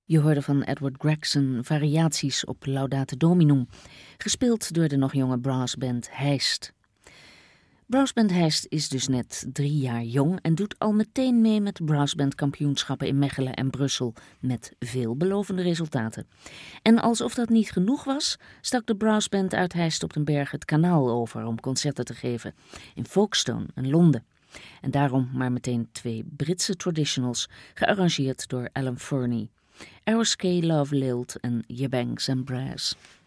Je hoorde van Edward Gregson variaties op Laudate Dominum, gespeeld door de nog jonge brassband Heist. Brassband Heist is dus net 3 jaar jong en doet al meteen mee met brassbandkampioenschappen in Mechelen en Brussel met veelbelovende resultaten. En alsof dat niet genoeg was, stak de brassband uit Heist op den Berg het kanaal over om concerten te geven in Folkestone en Londen. En daarom maar meteen 2 Britse traditionals, gearrangeerd door Alan Furney. Aerosky, Love Lilt en Yebanks and Brass.